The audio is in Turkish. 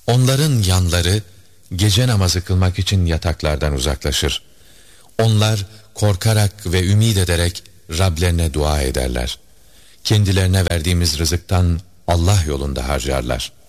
Onların yanları gece namazı kılmak için yataklardan uzaklaşır. Onlar korkarak ve ümid ederek Rablerine dua ederler. Kendilerine verdiğimiz rızıktan Allah yolunda harcarlar.